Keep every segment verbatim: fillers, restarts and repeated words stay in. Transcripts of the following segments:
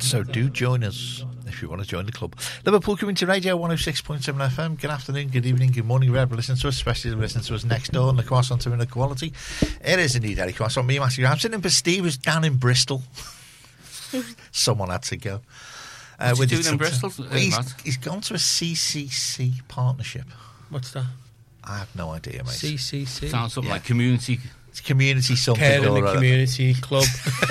So do join us if you want to join the club. Liverpool Community Radio one oh six point seven F M. Good afternoon, good evening, good morning, wherever listen to us, especially if you listen to us next door on the Croissant to Inequality. It is indeed Eddie Croissant. Me, Matthew. I'm sitting in for Steve, who's down in Bristol. Someone had to go. Uh, What's he doing in Bristol? Well, he's, he's gone to a C C C partnership. What's that? I have no idea, mate. C C C? Sounds something Yeah. like community. It's community something. Care in or the other. Community Club.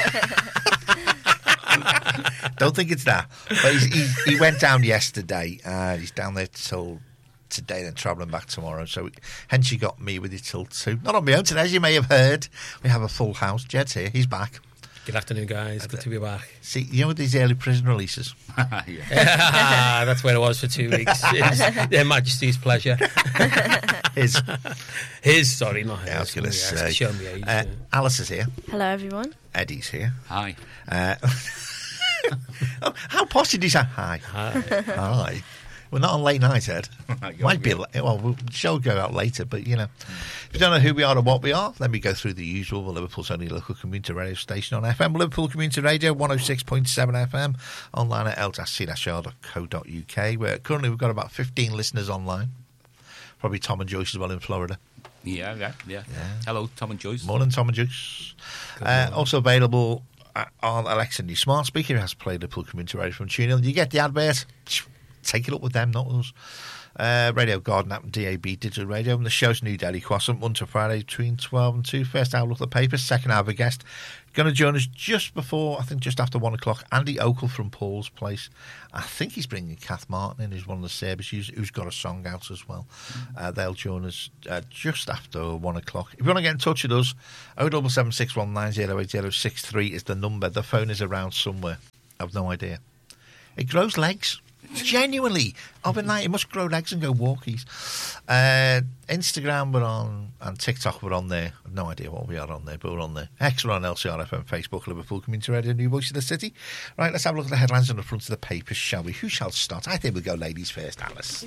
Don't think it's that. But he's, he, he went down yesterday. Uh, he's down there till today, then travelling back tomorrow. So hence you got me with you till two. Not on my own today, as you may have heard. We have a full house. Jed's here. He's back. Good afternoon, guys. Good to be back. See, you know with these early prison releases? Yeah. That's where I was for two weeks. It's Their Majesty's pleasure. His. His, sorry, not his. Yeah, I was going to Yeah, say. Show me age. Uh, yeah. Alice is here. Hello, everyone. Eddie's here. Hi. Uh, oh, how posh did you say? Hi. Hi. Hi. We're not on late night, Ed. You're Might be. good. la- Well, the show will go out later, but you know, if you don't know who we are or what we are, let me go through the usual. We're Liverpool's only local community radio station on F M. Liverpool Community Radio, one oh six point seven F M. Online at l c r dot co dot u k. Where currently we've got about fifteen listeners online. Probably Tom and Joyce as well in Florida. Yeah, yeah, yeah. Yeah. Hello, Tom and Joyce. Morning, Tom and Joyce. Uh, also available uh, on Alexa new smart speaker. It has played Liverpool Community Radio from TuneIn. You get the advert. Take it up with them, not us. Uh, Radio Garden app and D A B digital radio. And the show's New Daily Croissant, Monday to Friday between twelve and two. First hour, look at the paper. Second hour, a guest. Going to join us just before, I think just after one o'clock, Andy Okel from Paul's Place. I think he's bringing Kath Martin in, who's one of the services, who's got a song out as well. Uh, they'll join us uh, just after one o'clock. If you want to get in touch with us, oh seven seven six one nine oh eight oh six three is the number. The phone is around somewhere. I've no idea. It grows legs. Genuinely, overnight it must grow legs and go walkies. Uh, Instagram we're on, and TikTok we're on there. I've no idea what we are on there, but we're on there. X we're on L C R F M, Facebook, Liverpool Community Radio, New Voice of the City. Right, let's have a look at the headlines on the front of the papers, shall we? Who shall start? I think we'll go ladies first, Alice.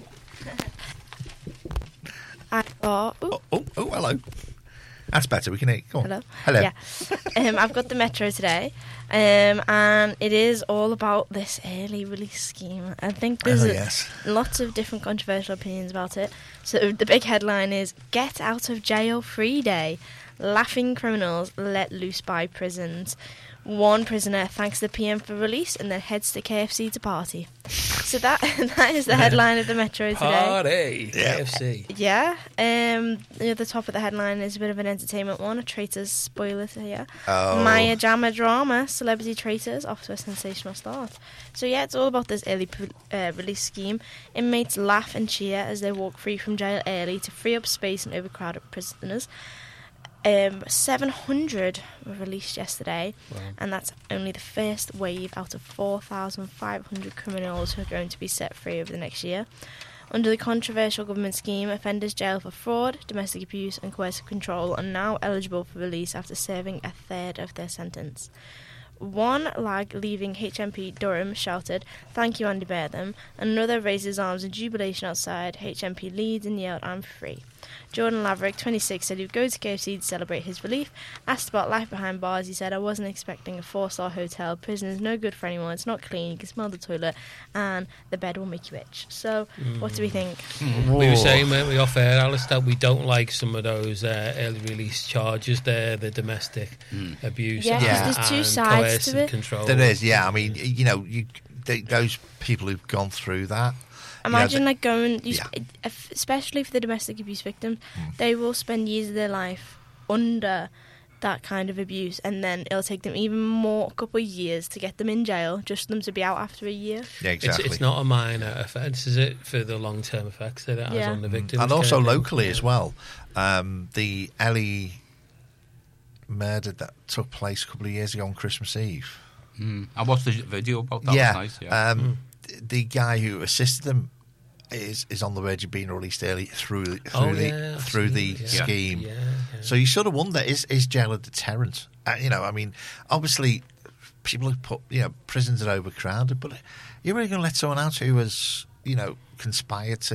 I thought. Oh, oh, oh hello. That's better. We can hear. Go on. Hello. Hello. Yeah. um, I've got the Metro today, um, and it is all about this early release scheme. I think there's Oh, a- yes. lots of different controversial opinions about it. So the big headline is "Get Out of Jail Free Day: Laughing criminals let loose by prisons." One prisoner thanks the P M for release and then heads to K F C to party. So that that is the headline of the Metro today. Party. Yeah. K F C. Yeah. Um, near the top of the headline is a bit of an entertainment one. A traitor's spoiler here. Oh. Maya Jama drama. Celebrity traitors off to a sensational start. So yeah, it's all about this early pre- uh, release scheme. Inmates laugh and cheer as they walk free from jail early to free up space and overcrowded prisoners. Um, seven hundred were released yesterday, Wow. and that's only the first wave out of four thousand five hundred criminals who are going to be set free over the next year. Under the controversial government scheme, offenders jailed for fraud, domestic abuse and coercive control are now eligible for release after serving a third of their sentence. One lag leaving H M P Durham shouted, "Thank you, Andy Bertham." Another raised his arms in jubilation outside H M P Leeds and yelled, "I'm free." Jordan Laverick, twenty-six, said he'd go to K F C to celebrate his relief. Asked about life behind bars, he said, "I wasn't expecting a four-star hotel. Prison is no good for anyone. It's not clean. You can smell the toilet, and the bed will make you itch." So, what do we think? We were saying, weren't we, off air, Alice, that we don't like some of those uh, early release charges there, the domestic abuse Yeah, 'cause and, there's two and sides to coercive it. control. There is, yeah. I mean, you know, you they, those people who've gone through that. Imagine you know, like going, you yeah. sp- if- especially for the domestic abuse victims, they will spend years of their life under that kind of abuse, and then it'll take them even more, a couple of years to get them in jail, just for them to be out after a year. Yeah, It's, exactly. it's not a minor offence, is it, for the long-term effects that it has Yeah. on the victims? And also kind of thing? locally Yeah. as well. Um, the Ellie murder that took place a couple of years ago on Christmas Eve. Mm. I watched the video about that. yeah, Nice, yeah. Um, th- the guy who assisted them is is on the verge of being released early through through Oh, the yeah, I've through seen the it, yeah. scheme. Yeah, yeah. So you sort of wonder: is is jail a deterrent? Uh, you know, I mean, obviously, people have put you know prisons are overcrowded, but you're really going to let someone out who has you know conspired to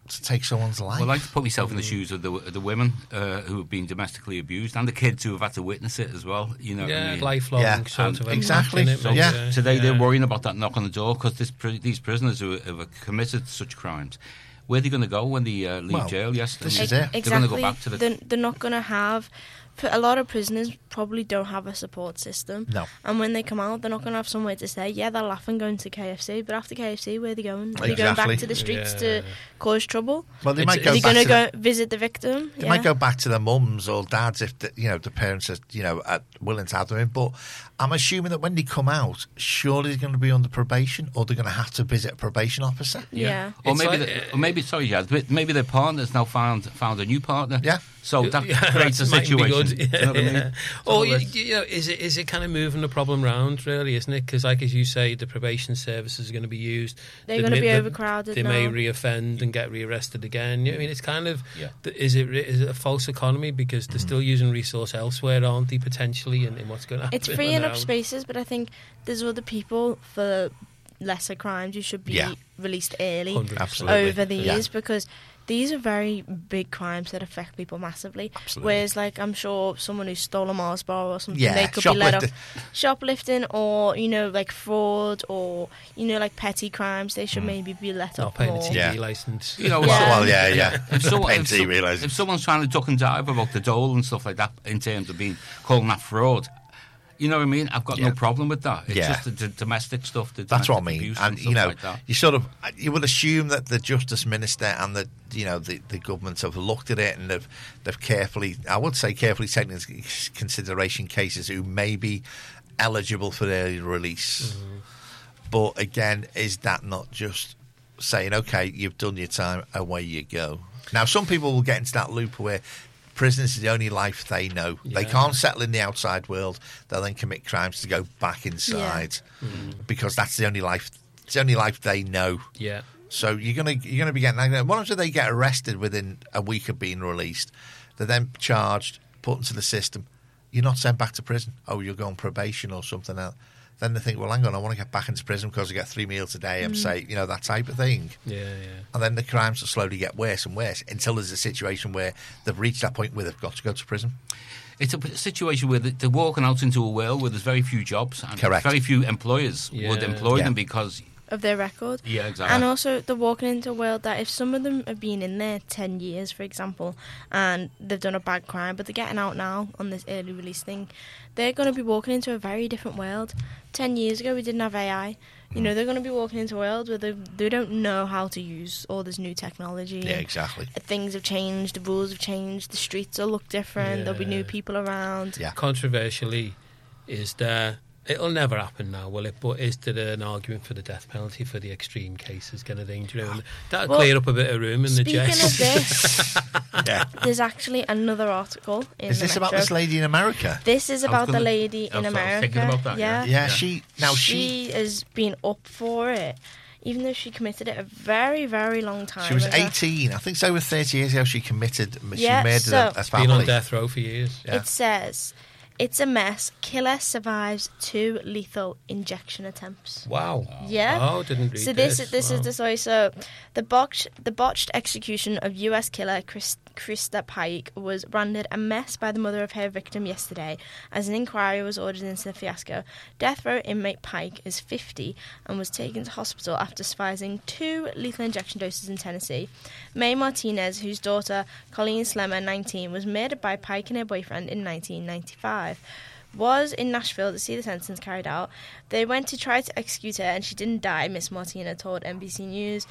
to take someone's life. Well, I like to put myself in the shoes of the the women uh, who have been domestically abused and the kids who have had to witness it as well. You know, what Yeah, I mean? lifelong Yeah, sort um, of exactly. impact, innit, Yeah. maybe, Today they're yeah. worrying about that knock on the door because pri- these prisoners who, who have committed such crimes, where are they going to go when they uh, leave Well, jail? Yes, this I is mean, it. They're Exactly. going to go back to the. They're, they're not going to have. For a lot of prisoners probably don't have a support system. No. And when they come out, they're not going to have somewhere to stay. Yeah, they're laughing going to K F C, but after K F C, where are they going? Are they going Exactly. back to the streets Yeah. to cause trouble? Well, they It's- might go Are they back going to to the- go visit the victim? They Yeah. might go back to their mums or dads if the, you know the parents are you know are willing to have them in. But I'm assuming that when they come out, surely they're going to be under probation, or they're going to have to visit a probation officer. Yeah. Or It's maybe, like, the, or maybe sorry, Jazz, but maybe their partner's now found found a new partner. Yeah. So that Yeah, creates a that might be situation. good. Do you know what I mean? Yeah. So Or you, let's- you know, is it is it kind of moving the problem round, really, isn't it? Because, like as you say, the probation services are going to be used. They're They gonna may- be they- overcrowded They may now. reoffend and get rearrested again. You know, I mean, it's kind of Yeah. th- is it is it a false economy because they're still using resource elsewhere, aren't they? Potentially, in, in what's going to happen. It's freeing up around. spaces, but I think there's other people for lesser crimes who should be Yeah. released early one hundred percent. Absolutely. over the Yeah. years because these are very big crimes that affect people massively. Absolutely. Whereas, like, I'm sure someone who's stolen a Mars bar or something, Yeah, they could be let off shoplifting. shoplifting or, you know, like fraud or, you know, like petty crimes. They should maybe be let Not off paying a more. T V Yeah. license. You know, Well, Yeah. well, yeah, yeah. if, someone, Paying if, T V some- license. if someone's trying to duck and dive about the dole and stuff like that in terms of being calling that fraud, you know what I mean? I've got Yeah. no problem with that. It's Yeah. just the, the domestic stuff. The That's what I domestic mean. abuse And stuff you know, like that. you sort of you would assume that the Justice Minister and the you know the, the government have looked at it and they've they've carefully, I would say, carefully taken into consideration cases who may be eligible for early release. Mm-hmm. But again, is that not just saying, okay, you've done your time, away you go? Now, some people will get into that loop where prison is the only life they know. They Yeah. can't settle in the outside world. They'll then commit crimes to go back inside because that's the only life. It's the only life they know. Yeah. So you're gonna you're gonna be getting. What if they get arrested within a week of being released? They're then charged, put into the system. You're not sent back to prison. Oh, you'll go on probation or something else. Then they think, well, hang on, I want to get back into prison because I get three meals a day. I'm say, you know, that type of thing. Yeah, yeah. And then the crimes will slowly get worse and worse until there's a situation where they've reached that point where they've got to go to prison. It's a p- situation where they- they're walking out into a world where there's very few jobs and Correct. very few employers would Yeah. employ Yeah. them because Of their record. yeah, exactly. And also, they're walking into a world that if some of them have been in there ten years, for example, and they've done a bad crime, but they're getting out now on this early release thing, they're going to be walking into a very different world. Ten years ago, we didn't have A I. You know, they're going to be walking into a world where they, they don't know how to use all this new technology. Yeah, and exactly. Things have changed, the rules have changed, the streets will look different, there'll be new Yeah. people around. Yeah. Controversially, is there? It'll never happen now, will it? But is there an argument for the death penalty for the extreme cases, kind of thing? Do you know? And that'll Well, clear up a bit of room in the Speaking jail. of this, Yeah. there's actually another article in Is the this about Metro. this lady in America? This is I was about the gonna- lady I in was- I was America. thinking about that, yeah. Yeah, she now she she has been up for it, even though she committed it a very, very long time. she was ago. eighteen. I think it's over thirty years ago. She committed. Yeah, she murdered so- a, a Been on family. death row for years. Yeah. It says, "It's a mess. Killer survives two lethal injection attempts." Wow. Yeah. Oh, didn't read So this this. this Wow. is the story. So the botched the botched execution of U S killer Chris, Krista Pike was branded a mess by the mother of her victim yesterday, as an inquiry was ordered into the fiasco. Death row inmate Pike is fifty and was taken to hospital after surviving two lethal injection doses in Tennessee. May Martinez, whose daughter Colleen Slemmer, nineteen, was murdered by Pike and her boyfriend in nineteen ninety-five. Was in Nashville to see the sentence carried out. They went to try to execute her and she didn't die, Miss Martina told N B C News.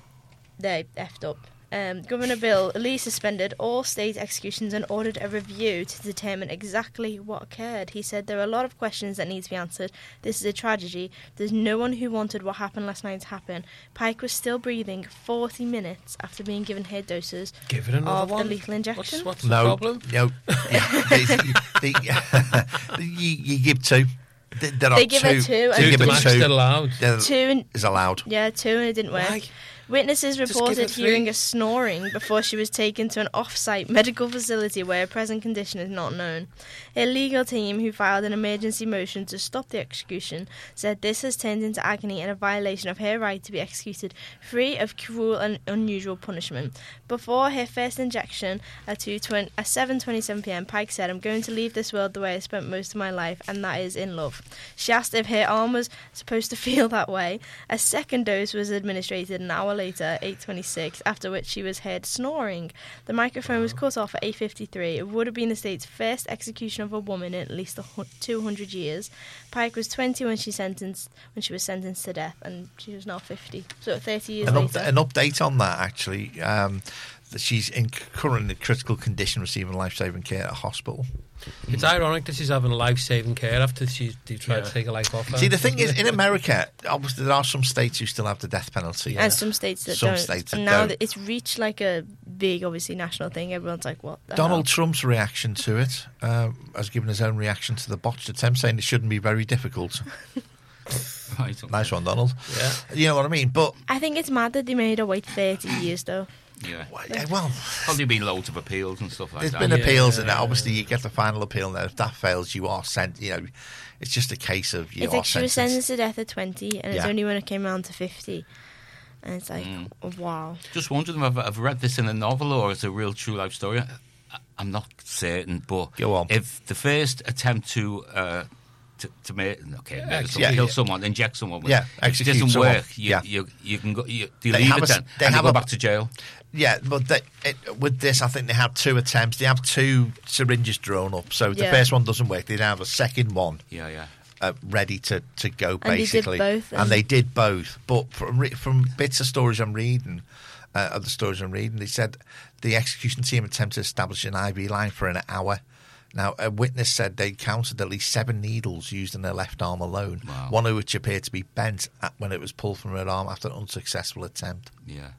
They effed up. Um, Governor Bill Lee suspended all state executions and ordered a review to determine exactly what occurred. He said there are a lot of questions that need to be answered. This is a tragedy. There's no one who wanted what happened last night to happen. Pike was still breathing forty minutes after being given her doses Give it another of one. the lethal injection. What's, what's the No, problem? no. Yeah, the- the- you, you give two. There are They give two. her two, They and give the her max two. still allowed. Yeah, Two and is allowed. yeah, two and it didn't work. Why? Just Witnesses give reported her three. hearing her snoring before she was taken to an off-site medical facility where her present condition is not known. A legal team who filed an emergency motion to stop the execution said this has turned into agony and a violation of her right to be executed free of cruel and unusual punishment. Before her first injection at, two twenty, at seven twenty-seven p m, Pike said, "I'm going to leave this world the way I spent most of my life, and that is in love." She asked if her arm was supposed to feel that way. A second dose was administered an hour later, eight twenty-six, after which she was heard snoring. The microphone was cut off at eight fifty-three. It would have been the state's first execution of a woman in at least two hundred years. Pike was twenty when she sentenced when she was sentenced to death, and she was now fifty. So thirty years An, up, later. an update on that, actually. Um, that she's in currently critical condition, receiving life-saving care at a hospital. It's ironic that she's having life-saving care after she's they tried Yeah. to take her life off her. See, the thing is, in America, obviously there are some states who still have the death penalty. And some states that Some don't. states that and now don't. that it's reached like a big, obviously, national thing. Everyone's like, what the Donald hell? Trump's reaction to it um, has given his own reaction to the botched attempt, saying it shouldn't be very difficult. Right, okay. Nice one, Donald. Yeah. You know what I mean? But, I think it's mad that they made her wait thirty years, though. Yeah. well, Probably been loads of appeals and stuff like there's that. been Yeah. appeals, and obviously you get the final appeal, and if that fails, you are sent, you know, it's just a case of you It's are like she was sentenced. sentenced to death at twenty, and it's Yeah. only when it came around to fifty. And it's like, Mm. oh, wow. Just wondering if I've read this in a novel or it's a real true life story. I- I'm not certain, but Go on. if the first attempt to uh, to, to make okay, Yeah, make ex- someone, yeah, kill yeah. someone, inject someone, with Yeah, it, if it execute doesn't someone, work, you, yeah. you you can go. You, do you They leave have it a s- then? they and have you a- go back to jail. Yeah, but they, it, with this, I think they have two attempts. They have two syringes drawn up, so if the Yeah. first one doesn't work, they have a second one Yeah, yeah. uh, ready to, to go, And they did basically. both, and and- they did both. But from, re- from bits of stories I'm reading, uh, of the stories I'm reading, they said the execution team attempted to establish an I V line for an hour. Now, a witness said they counted at least seven needles used in her left arm alone, Wow. one of which appeared to be bent at, when it was pulled from her arm after an unsuccessful attempt. Yeah.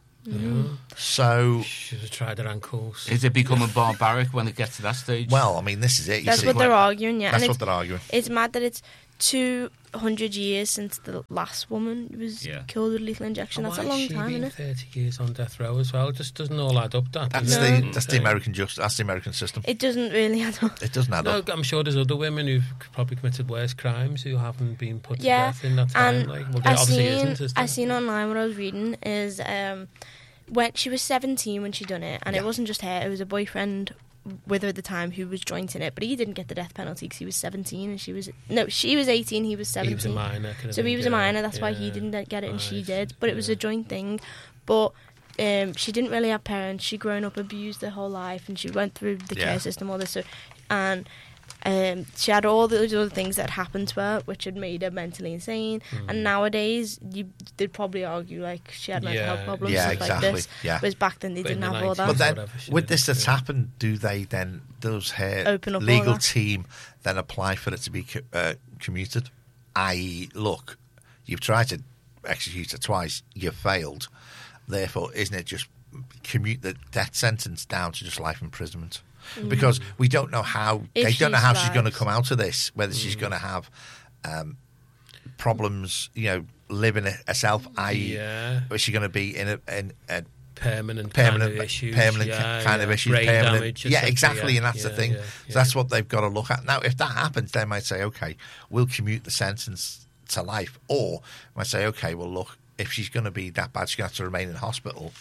So, Should have tried her ankles. Is it becoming barbaric when it gets to that stage? well, I mean, this is it. You That's see. what they're arguing, yeah. That's and what it's, they're arguing. it's mad that it's two hundred years since the last woman was Yeah. killed with lethal injection. And That's a why long has she time, been isn't it? thirty years on death row as well. It just doesn't all add up. That That's does No. it? the that's the American justice. That's the American system. It doesn't really add up. It doesn't add No, up. I'm sure there's other women who've probably committed worse crimes who haven't been put Yeah, to death in that time. and Like, well, there I obviously seen isn't. Is I there? seen online what I was reading is um, when she was seventeen when she done it, and Yeah. it wasn't just her; it was a boyfriend with her at the time who was jointing it, but he didn't get the death penalty because he was seventeen and she was no, she was eighteen, he was He seventeen. was a minor. could have So he been, was a yeah, minor. That's why he yeah. didn't get it and she Right, did. But it was a yeah. joint thing. But um, she didn't really have parents. She grown up abused her whole life, and she went through the Yeah. care system, all this. So, and um, she had all those other things that happened to her, which had made her mentally insane. Mm. And nowadays, you they'd probably argue like she had mental Yeah. health problems, Yeah, stuff exactly. like this. Yeah. Whereas back then they But in didn't the have all that. But then, whatever she with did, this that's yeah. happened, do they then, does her Open up all legal that? team then apply for it to be co- uh, commuted? that is, look, you've tried to execute it twice, you've failed. Therefore, isn't it just commute the death sentence down to just life imprisonment? Because we don't know how, If they she don't know how she's going to survives. come out of this, whether she's going to have um, problems, you know, living it herself, that is, Yeah. is she going to be in a, in a Permanent, permanent, kind of issues. permanent yeah, kind of yeah. issues. Brain permanent, damage, et yeah, cetera, exactly, yeah, and that's the yeah, thing. yeah, So yeah. that's what they've got to look at. Now, if that happens, they might say, okay, we'll commute the sentence to life, or might say, okay, well, look, if she's going to be that bad, she's going to have to remain in hospital.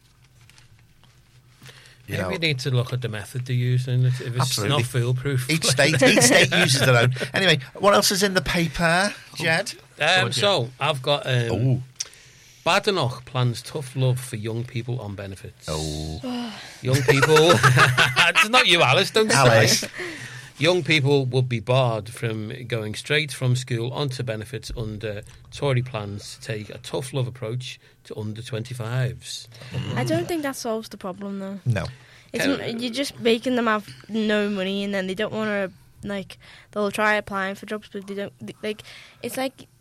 You Maybe know, we need to look at the method they're using. If it's Absolutely. not foolproof. each state, each state uses their own. Anyway, what else is in the paper, Jed? Um, so I've got um, Oh, Badenoch plans tough love for young people on benefits. oh, Young people, it's not you, Alice. Don't Alice. say. Young people would be barred from going straight from school onto benefits under Tory plans to take a tough love approach to under twenty-fives. I don't think that solves the problem though. No. It's Can- n- you're just making them have no money, and then they don't want to like they'll try applying for jobs, but they don't they- like. It's like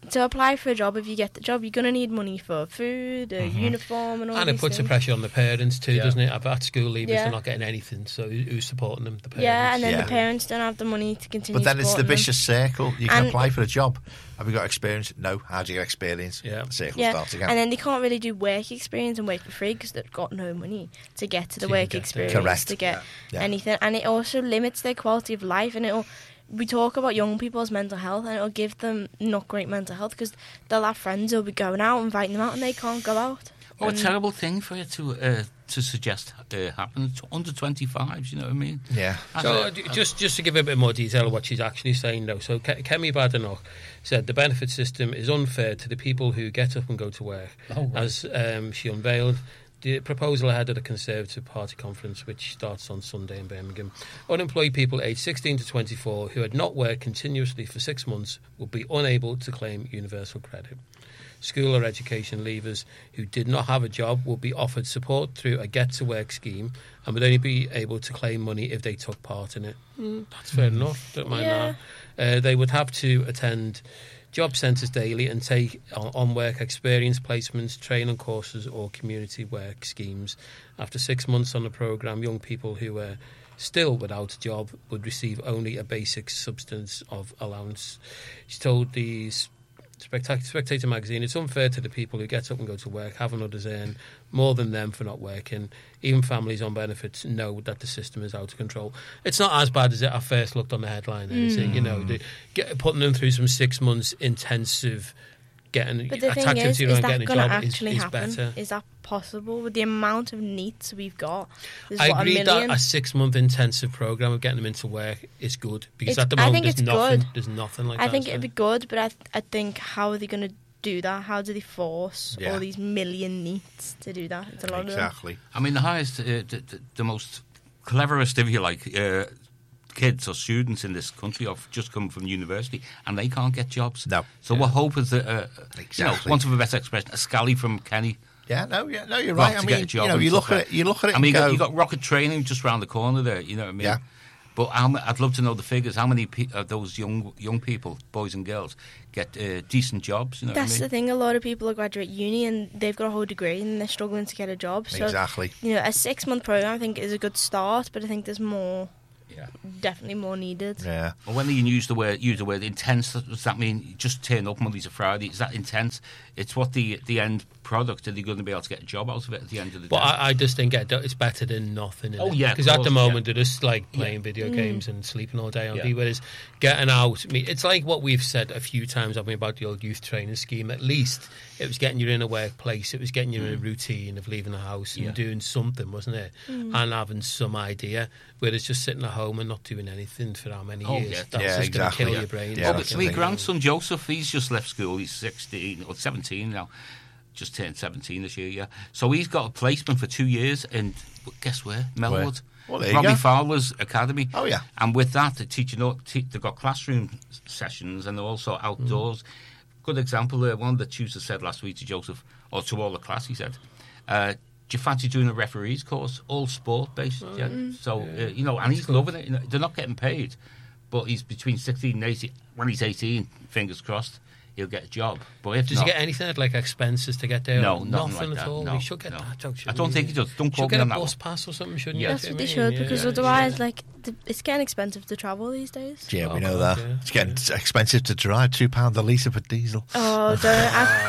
to apply for a job, if you get the job, you're going to need money for food, a Mm-hmm. uniform, and all And it these puts the things. pressure on the parents too, Yeah. doesn't it? At school leavers, Yeah. they're not getting anything, so who- who's supporting them? The parents. Yeah, and then Yeah. the parents don't have the money to continue. But then it's the supporting them. vicious circle. You can And- apply for a job. Have you got experience? No. How do you get experience? Yeah. The circle Yeah, starts again. and then they can't really do work experience and work for free because they've got no money to get to the To work get there. experience Correct. to get Yeah. Yeah. anything, and it also limits their quality of life. And it'll we talk about young people's mental health, and it'll give them not great mental health because they'll have friends who'll be going out, inviting them out, and they can't go out. Oh, a And- terrible thing for you to uh, to suggest uh, happen to under twenty-fives, you know what I mean? Yeah. So That's uh, it. d- just just to give a bit more detail of what she's actually saying, though. So Ke- Kemi Badenoch said the benefit system is unfair to the people who get up and go to work, Oh, right. as um, she unveiled the proposal ahead of the Conservative Party conference, which starts on Sunday in Birmingham. Unemployed people aged sixteen to twenty-four who had not worked continuously for six months will be unable to claim universal credit. School or education leavers who did not have a job will be offered support through a get-to-work scheme and would only be able to claim money if they took part in it. Mm, that's fair enough, don't mind Yeah. that. Uh, they would have to attend job centres daily and take on, on work experience placements, training courses or community work schemes. After six months on the programme, young people who were still without a job would receive only a basic substance of allowance. She told the Spectac- Spectator magazine, it's unfair to the people who get up and go to work, having others earn more than them for not working. Even families on benefits know that the system is out of control. It's not as bad as it at first looked on the headline, then, is it? You know, the, get, putting them through some six months intensive getting But the thing is, activity is around that getting a going to job is, actually is happen? better. Is that possible with the amount of needs we've got? There's, I what, agree a that million? a six-month intensive program of getting them into work is good because It's- at the I moment think there's it's nothing. good. There's nothing like I that. think so. it'd be good, but I, th- I think how are they going to do that? How do they force Yeah. all these million needs to do that? It's a lot of them. Exactly. I mean, the highest, uh, the, the, the most cleverest, if you like, uh, kids or students in this country have just come from university and they can't get jobs. No. So what hope is that, uh, you know, Exactly. want of a better expression, a scally from Kenny. Yeah, no, yeah, no, you're Well, right. I to mean, get a job you know, and you stuff look at like it, you look at it I mean, you and got, go, you got rocket training just round the corner there, you know what I mean? Yeah. But how, ma- I'd love to know the figures. How many pe- of those young young people, boys and girls, get uh, decent jobs? You know That's what I the mean? thing. A lot of people graduate uni and they've got a whole degree and they're struggling to get a job. So, exactly. you know, a six-month program I think is a good start, but I think there's more, Yeah. definitely more needed. Yeah. Well, when you use the word use the word intense, does that mean you just turn up Monday to Friday? Is that intense? It's what the the end product. Are they going to be able to get a job out of it at the end of the But day? I, I just think it, it's better than nothing. Oh, yeah, of because at the course, moment yeah. they're just like playing Yeah. video games and sleeping all day on Yeah. T V. Whereas getting out, I mean, it's like what we've said a few times. I mean, about the old youth training scheme. At least it was getting you in a workplace. It was getting you in a routine of leaving the house and Yeah. doing something, wasn't it? And having some idea. Whereas just sitting at home and not doing anything for how many Oh, years? yeah. That's Yeah, just going to exactly. kill Yeah. your brain. Yeah, oh, that's but the my thing. grandson Joseph, he's just left school. He's sixteen or seventeen now. Just turned seventeen this year, yeah. So he's got a placement for two years in, guess where? Melwood. Well, there you Robbie go. Fowler's Academy. Oh, yeah. And with that, they're teaching, te- they've got classroom sessions and they're also outdoors. Good example there, one that Tuesday said last week to Joseph, or to all the class, he said, uh, do you fancy doing a referee's course? All sport-based, yeah. So, uh, you know, and he's loving it. You know, they're not getting paid, but he's between sixteen and eighteen. When he's eighteen, fingers crossed, he'll get a job. But if Does not, he get anything like expenses to get there? No, nothing like at that, all. no, he should get no. that. Doug, I shouldn't don't he? think he does. Don't Should quote get me a on that bus one. pass or something, shouldn't Yeah. you? That's Do you what they know should, I mean? because Yeah, otherwise, yeah. like, the, it's getting expensive to travel these days. Yeah, we Oh, know God, that. yeah. It's getting expensive to drive. Two pound a litre for diesel. Oh, don't.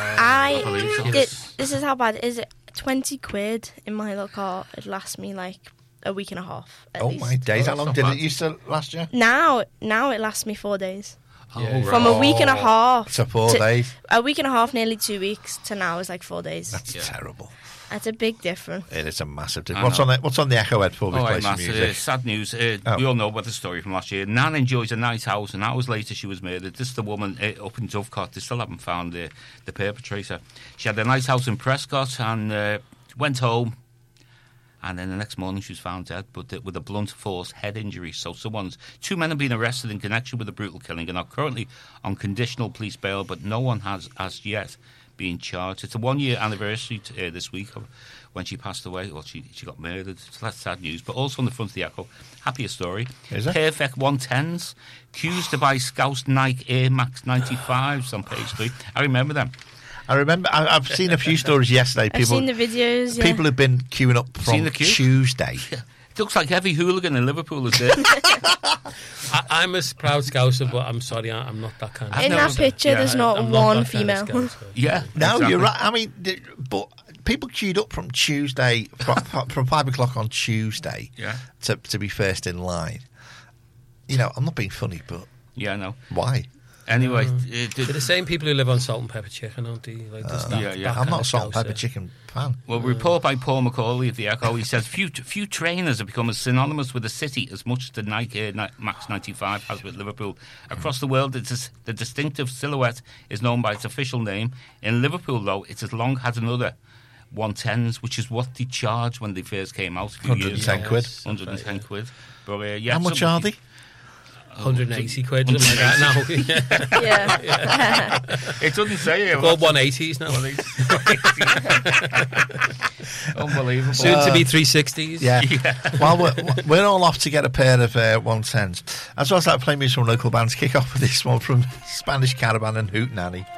I, believe so. I did, this is how bad. Is it twenty quid in my little car? It lasts me like a week and a half. At Oh least. my days! Oh, How that's long not did bad. it used to last you? Now, now it lasts me four days. Oh, Yeah. right. From a week and a Oh, half. So four to- days. A week and a half, nearly two weeks, to now is like four days. That's Yeah. terrible. That's a big difference. It is a massive difference. I What's know. on the What's on the Echo Ed before we All play right, some Matt, music? uh, sad news. Uh, Oh. We all know about the story from last year. Nan enjoys a nice house, and hours later she was murdered. This is the woman uh, up in Dovecot. They still haven't found uh, the perpetrator. She had a nice house in Prescott and uh, went home. And then the next morning she was found dead, but uh, with a blunt force head injury. So someone's two men have been arrested in connection with the brutal killing and are currently on conditional police bail, but no one has as yet been charged. It's a one-year anniversary t- uh, this week of when she passed away, or she, she got murdered. So that's sad news. But also on the front of the Echo, happier story. Is it? Perfect one tens, accused to buy Scouse Nike Air Max ninety-fives on page three. I remember them. I remember, I, I've seen a few stories yesterday. I've People, seen the videos. Yeah. people have been queuing up Seen from the queue? Tuesday. It looks like every hooligan in Liverpool is there. I, I'm a proud Scouser, but I'm sorry, I, I'm not that kind of I've In never- that picture, yeah, there's not I'm one that kind of female. Scouser. Yeah. No, exactly. you're right. I mean, th- but people queued up from Tuesday, from, from five o'clock on Tuesday Yeah. to, to be first in line. You know, I'm not being funny, but Yeah, no. why? Anyway, Mm. it, They're the it, same people who live on salt and pepper chicken, aren't they? Like, just that, yeah, yeah. that I'm kind not a of salt and pepper Scouser. chicken fan. well, report by Paul McCauley of the Echo. He says few few trainers have become as synonymous with the city as much as the Nike Air Ni- Max ninety-five has with Liverpool. Across the world, it's a, the distinctive silhouette is known by its official name. In Liverpool, though, it has long had another one tens, which is what they charged when they first came out. A few one hundred years ten ago. quid. Yes, one hundred ten quid. But, uh, yeah, How much somebody- are they? one hundred eighty quid, something like that now. Yeah. It doesn't say it. Called one eighties now. Unbelievable. Soon to be three sixties. Yeah. Well, we're, we're all off to get a pair of uh, one tens. As well as that, play music from local bands. Kick off with this one from Spanish Caravan and Hootenanny.